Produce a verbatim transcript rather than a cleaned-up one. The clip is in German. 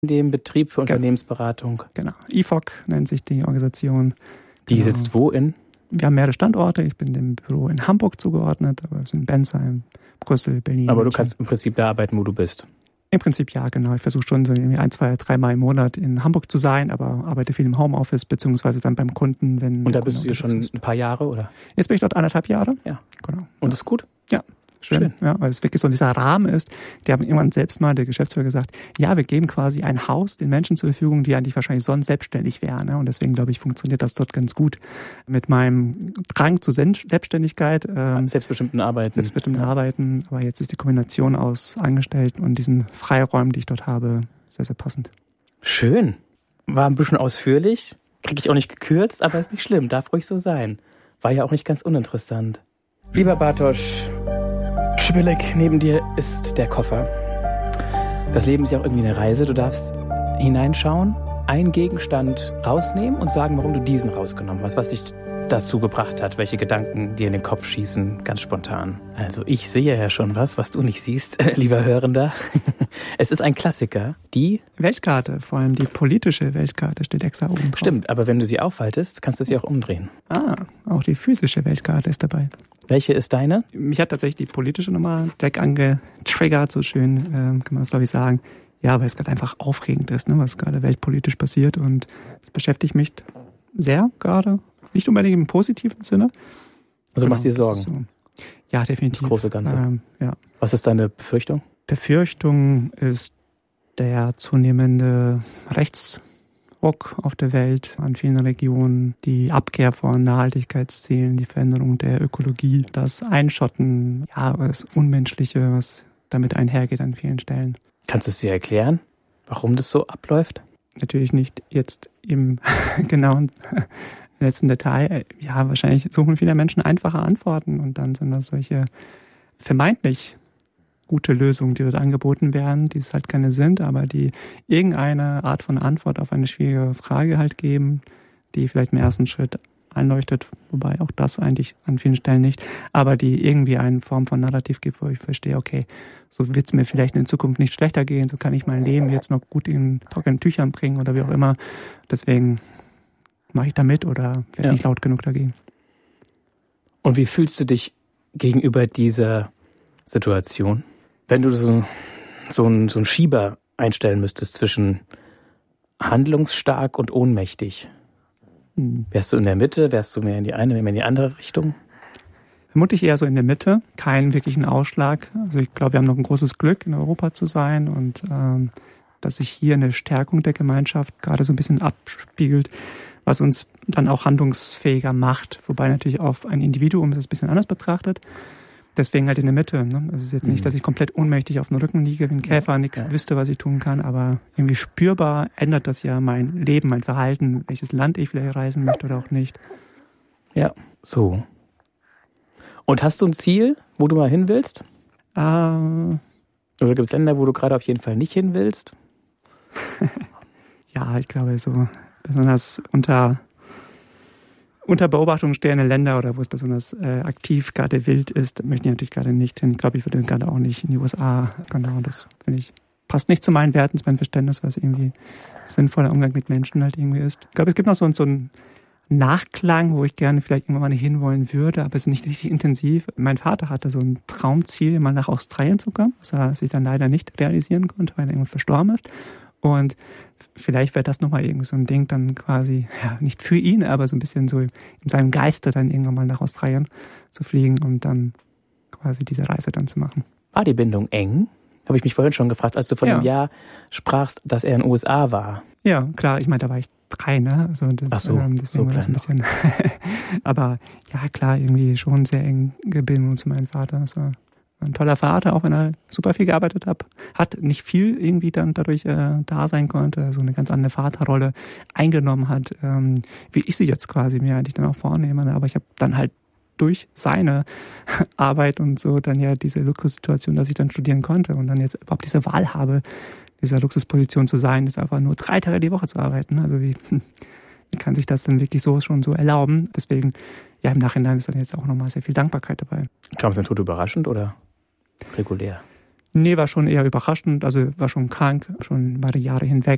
dem Betrieb für Unternehmensberatung. Genau. I F O C nennt sich die Organisation. Die Genau. sitzt wo in? Wir haben mehrere Standorte. Ich bin dem Büro in Hamburg zugeordnet, aber wir sind in Bensheim, Brüssel, Berlin. Aber du München. kannst im Prinzip da arbeiten, wo du bist. Im Prinzip ja, genau. Ich versuche schon so irgendwie ein, zwei, dreimal im Monat in Hamburg zu sein, aber arbeite viel im Homeoffice, beziehungsweise dann beim Kunden, wenn. Und da bist du hier schon ein paar Jahre, oder? Jetzt bin ich dort anderthalb Jahre. Ja. Genau. Und ist gut? Ja. Schön, Schön, ja, weil es wirklich so dieser Rahmen ist. Die haben irgendwann selbst mal, der Geschäftsführer, gesagt, ja, wir geben quasi ein Haus den Menschen zur Verfügung, die eigentlich wahrscheinlich sonst selbstständig wären. Ne? Und deswegen, glaube ich, funktioniert das dort ganz gut. Mit meinem Drang zur Selbstständigkeit. Ähm, Selbstbestimmten Arbeiten. Selbstbestimmten Arbeiten. Aber jetzt ist die Kombination aus Angestellten und diesen Freiräumen, die ich dort habe, sehr, sehr passend. Schön. War ein bisschen ausführlich. Kriege ich auch nicht gekürzt, aber ist nicht schlimm. Darf ruhig so sein. War ja auch nicht ganz uninteressant. Lieber Bartosz, Schibelik, neben dir ist der Koffer. Das Leben ist ja auch irgendwie eine Reise. Du darfst hineinschauen, einen Gegenstand rausnehmen und sagen, warum du diesen rausgenommen hast, was dich dazu gebracht hat, welche Gedanken dir in den Kopf schießen, ganz spontan. Also ich sehe ja schon was, was du nicht siehst, lieber Hörender. Es ist ein Klassiker, die Weltkarte, vor allem die politische Weltkarte steht extra oben drauf. Stimmt, aber wenn du sie aufhaltest, kannst du sie auch umdrehen. Ah, auch die physische Weltkarte ist dabei. Welche ist deine? Mich hat tatsächlich die politische Nummer direkt angetriggert, so schön ähm, kann man das glaube ich sagen. Ja, weil es gerade einfach aufregend ist, ne, was gerade weltpolitisch passiert und es beschäftigt mich sehr gerade. Nicht unbedingt im positiven Sinne. Also du machst dir Sorgen? So. Ja, definitiv. Das große Ganze. Ähm, ja. Was ist deine Befürchtung? Befürchtung ist der zunehmende Rechtsruck auf der Welt an vielen Regionen, die Abkehr von Nachhaltigkeitszielen, die Veränderung der Ökologie, das Einschotten, ja, das Unmenschliche, was damit einhergeht an vielen Stellen. Kannst du es dir erklären, warum das so abläuft? Natürlich nicht jetzt im genauen letzten Detail. Ja, wahrscheinlich suchen viele Menschen einfache Antworten und dann sind das solche vermeintlich gute Lösungen, die dort angeboten werden, die es halt keine sind, aber die irgendeine Art von Antwort auf eine schwierige Frage halt geben, die vielleicht im ersten Schritt einleuchtet, wobei auch das eigentlich an vielen Stellen nicht, aber die irgendwie eine Form von Narrativ gibt, wo ich verstehe, okay, so wird es mir vielleicht in Zukunft nicht schlechter gehen, so kann ich mein Leben jetzt noch gut in trockenen Tüchern bringen oder wie auch immer. Deswegen mache ich da mit oder werde ja. nicht laut genug dagegen. Und wie fühlst du dich gegenüber dieser Situation? Wenn du so, so, einen, so einen Schieber einstellen müsstest zwischen handlungsstark und ohnmächtig, hm. wärst du in der Mitte, wärst du mehr in die eine, mehr in die andere Richtung? Vermutlich eher so in der Mitte, keinen wirklichen Ausschlag. Also ich glaube, wir haben noch ein großes Glück, in Europa zu sein und ähm, dass sich hier eine Stärkung der Gemeinschaft gerade so ein bisschen abspiegelt, was uns dann auch handlungsfähiger macht, wobei natürlich auf ein Individuum das ein bisschen anders betrachtet. Deswegen halt in der Mitte. Ne? Also es ist jetzt nicht, dass ich komplett ohnmächtig auf dem Rücken liege, wie ein Käfer, nichts ja. wüsste, was ich tun kann, aber irgendwie spürbar ändert das ja mein Leben, mein Verhalten, welches Land ich vielleicht reisen möchte oder auch nicht. Ja, so. Und hast du ein Ziel, wo du mal hin willst? Äh, Oder gibt es Länder, wo du gerade auf jeden Fall nicht hin willst? Ja, ich glaube so besonders unter unter Beobachtung stehende Länder oder wo es besonders äh, aktiv gerade wild ist, möchte ich natürlich gerade nicht hin. Ich glaube, ich würde gerade auch nicht in die U S A. Genau, das finde ich passt nicht zu meinen Werten, zu meinem Verständnis, was irgendwie sinnvoller Umgang mit Menschen halt irgendwie ist. Ich glaube, es gibt noch so, so einen Nachklang, wo ich gerne vielleicht irgendwann mal hinwollen würde, aber es ist nicht richtig intensiv. Mein Vater hatte so ein Traumziel, mal nach Australien zu kommen, was er sich dann leider nicht realisieren konnte, weil er irgendwann verstorben ist. Und vielleicht wäre das nochmal irgend so ein Ding dann quasi, ja, nicht für ihn, aber so ein bisschen so in seinem Geiste dann irgendwann mal nach Australien zu fliegen und dann quasi diese Reise dann zu machen. War die Bindung eng? Habe ich mich vorhin schon gefragt, als du von ja. einem Jahr sprachst, dass er in den U S A war. Ja, klar, ich meine, da war ich drei, ne? Also das, Ach so, ähm, deswegen so war das ein bisschen. Aber ja, klar, irgendwie schon sehr enge Bindung zu meinem Vater. Das war ein toller Vater, auch wenn er super viel gearbeitet hat. Hat nicht viel irgendwie dann dadurch äh, da sein konnte, so eine ganz andere Vaterrolle eingenommen hat, ähm, wie ich sie jetzt quasi mir eigentlich dann auch vornehme. Aber ich habe dann halt durch seine Arbeit und so dann ja diese Luxussituation, dass ich dann studieren konnte und dann jetzt überhaupt diese Wahl habe, dieser Luxusposition zu sein, ist einfach nur drei Tage die Woche zu arbeiten. Also wie, wie kann sich das denn wirklich so schon so erlauben? Deswegen, ja, im Nachhinein ist dann jetzt auch nochmal sehr viel Dankbarkeit dabei. Kam es denn tot überraschend oder regulär? Nee, war schon eher überraschend. Also war schon krank, schon über die Jahre hinweg.